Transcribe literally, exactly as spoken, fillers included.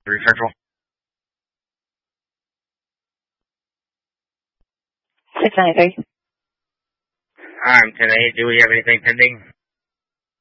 Three Central. six ninety-three. I'm ten eight. Do we have anything pending?